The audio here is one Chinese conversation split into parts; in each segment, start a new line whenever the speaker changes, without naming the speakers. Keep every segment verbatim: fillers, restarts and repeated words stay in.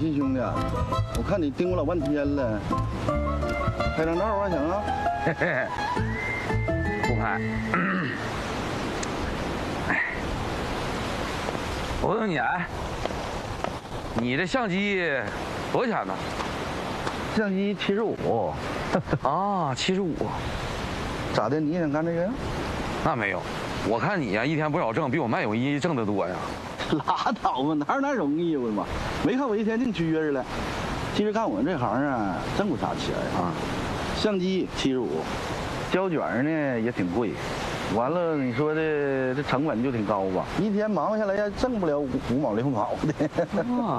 气，兄弟，我看你盯我老半天了，拍张照啊，行啊？
嘿嘿，不拍。哎，我问你，哎，你这相机多少钱呢？
相机七十五。
啊，七十五。
咋的？你也想干这个呀？
那没有，我看你呀、啊，一天不少挣，比我卖泳衣挣得多呀。
拉倒吧，哪有那容易呀？我的妈！没看我一天净撅着了。其实干我这行啊，挣不啥钱啊。相机七十五，胶卷呢也挺贵。完了，你说的这成本就挺高吧？一天忙下来呀，挣不了五五毛六毛的。
啊，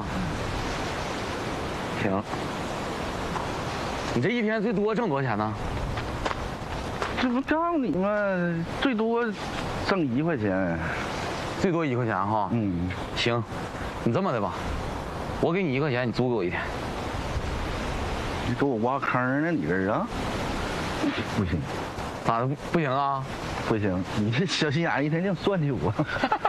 行。你这一天最多挣多少钱呢？
这不告诉你吗？最多挣一块钱，
最多一块钱哈。嗯，行，你这么的吧，我给你一块钱，你租给我一天。
你给我挖坑呢？你这啊？不行，
咋的不不行啊？
不行，你这小心眼一天净算计我。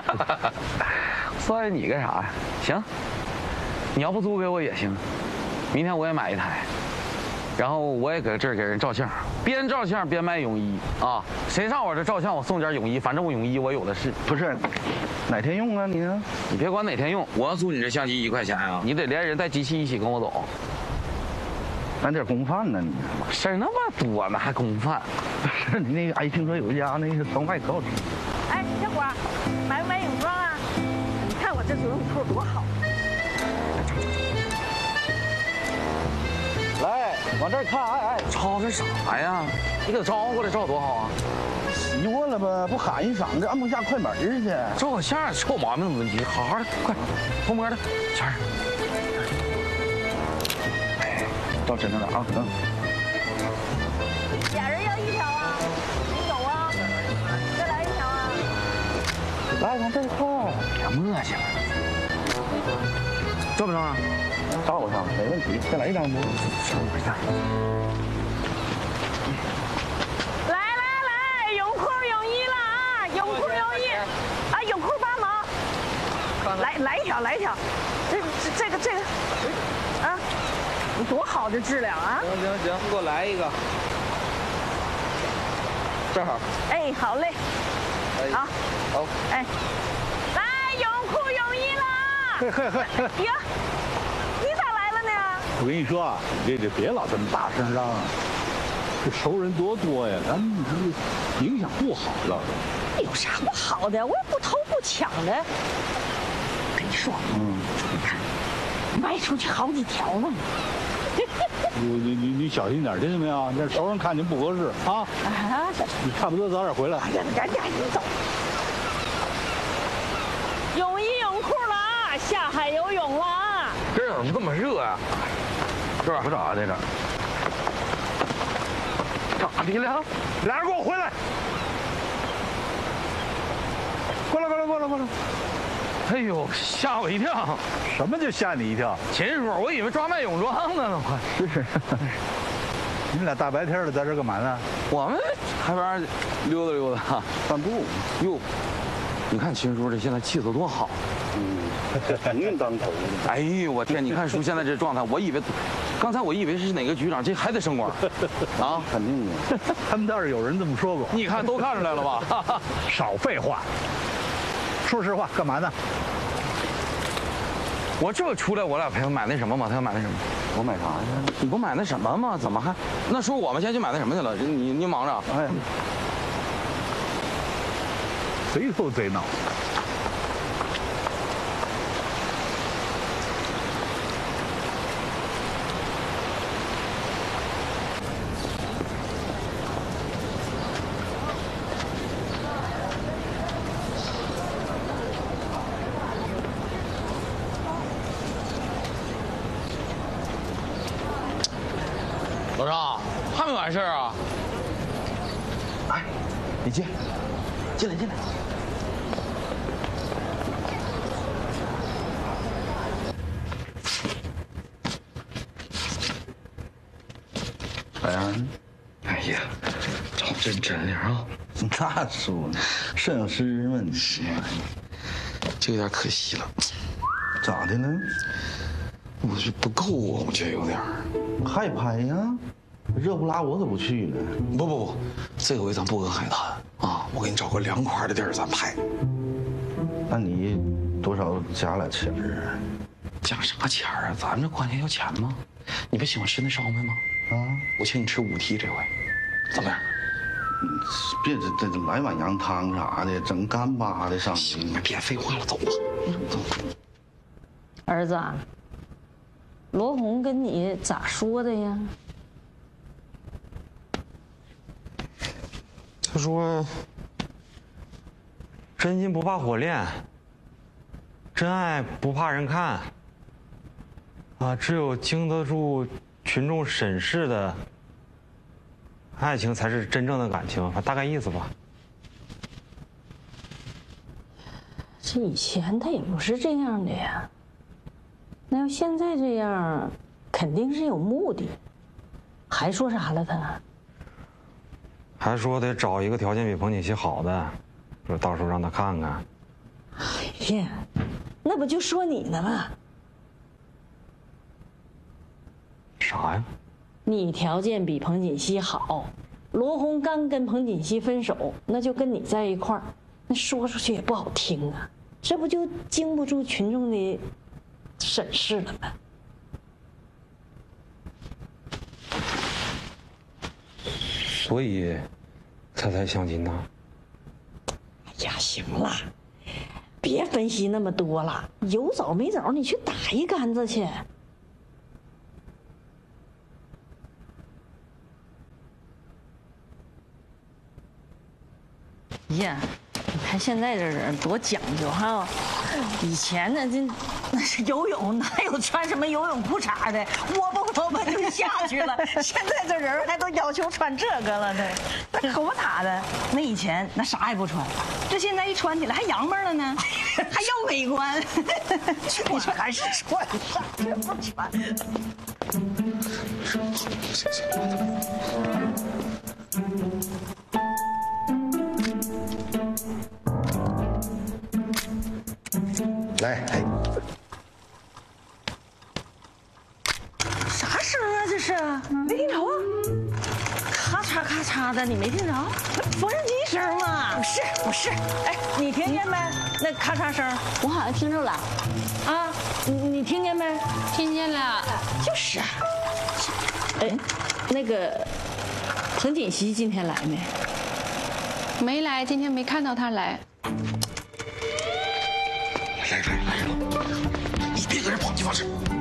算计你干啥呀？行，你要不租给我也行，明天我也买一台。然后我也搁这儿给人照相，边照相边卖泳衣啊！谁上我这照相，我送件泳衣，反正我泳衣我有的是。
不是，哪天用啊你呢？
你别管哪天用，我要租你这相机一块钱啊！你得连人带机器一起跟我走。
咱点公饭呢你？
事儿那么多呢，还公饭？
不是你那个，哎，听说有一家那个烧麦可好吃。
哎，小伙，买不买泳装啊？你看我这游泳裤多好。
来，往这儿看，哎哎，
吵这啥呀？你给他招过来照多好啊！
习惯了吧？不喊一嗓子，按不下快门去。
照个相臭毛病的问题，好好的，快，偷摸的，钱儿。
哎，照真着点啊，嗯。
俩人要一条啊？你有啊？再来一条啊？
来，往这儿看，
别磨叽了。照不照啊？
照上，没问题。再来一张不？
来来来，泳裤泳衣了啊！泳裤泳衣，啊，泳裤八毛。来来一条，来一条。这这这个这个，啊，你多好的质量啊！
行行行，给我来一个。正好。
哎，好嘞。好。
好。
哎，来泳裤泳衣了啊！
嘿嘿嘿嘿。
呀。
我跟你说啊，你这这别老这么大声嚷啊，这熟人多多呀，咱们这影响不好了。
有啥不好的？我也不偷不抢的。跟你说，嗯，你看，卖出去好几条呢。
你你你你小心点，听见没有？那熟人看见不合适啊。啊，你差不多早点回来。
哎呀，赶紧你走。泳衣泳裤了啊，下海游泳了啊。
这怎么这么热啊？是吧？
不咋的这。
咋的了？
俩人给我回来！过来过来过来过来！
哎呦，吓我一跳！
什么就吓你一跳？
秦叔，我以为抓卖泳装呢呢，快！
是。你们俩大白天的在这干嘛呢？
我们海边溜达溜达，
散步。
哟，你看秦叔这现在气色多好。
嗯。鸿运当头。
哎呦我天！你看叔现在这状态，我以为，刚才我以为是哪个局长，这还得升官啊！
肯定的，
他们倒是有人这么说过。
你看都看出来了吧？
少废话，说实话，干嘛呢？
我这出来，我俩陪他买那什么嘛，他要买那什么。
我买啥呀？
你不买那什么吗？怎么还？那叔，我们先去买那什么去了。你你忙着。
哎，
贼头贼脑。
老张，还没完事儿啊？
哎，你进，进来进来。咋样？
哎呀，照真真亮啊！
那说呢，摄影师嘛，你
这有点可惜了。
咋的呢？
我这不够啊，我觉得有点儿。
还拍呀？热不拉我可不去呢。
不不不，这回咱不搁海滩啊，我给你找个凉快的地儿咱拍。
那你多少加了钱儿啊？
加啥钱儿啊？咱们这关键要钱吗？你不喜欢吃那烧麦吗？
啊，我
请你吃五屉这回，怎么样？
别这这来碗羊汤啥的，整干巴的上去。
行了，别废话了，走吧。走。
儿子，罗红跟你咋说的呀？
他说：“真金不怕火炼，真爱不怕人看。啊，只有经得住群众审视的爱情才是真正的感情。”大概意思吧。
这以前他也不是这样的呀。那要现在这样，肯定是有目的。还说啥了他？
还说得找一个条件比彭锦熙好的，说到时候让他看看。
哎呀，那不就说你呢吗？
啥呀？
你条件比彭锦熙好，罗红刚跟彭锦熙分手，那就跟你在一块儿，那说出去也不好听啊，这不就经不住群众的审视了吗？
所以，他才相亲呢。
哎呀，行了，别分析那么多了，有枣没枣，你去打一杆子去。呀，你看现在这人多讲究哈！以前呢，这那是游泳，哪有穿什么游泳裤衩的，窝吧窝吧就下去了。现在这人还都要求穿这个了呢，那可不咋的。那以前那啥也不穿，这现在一穿起来还洋巴了呢，还要美观。你说还是穿上，这不穿。
行行，
来，哎，
啥声啊？这是没听着啊？咔嚓咔嚓的，你没听着？缝纫机声嘛？不是不是，哎，你听见没？那咔嚓声，
我好像听着了。
啊，你你听见没？
听见了。
就是啊。哎，那个彭锦熙今天来没？
没来，今天没看到他来。
来来来了，你别搁这跑，你放这。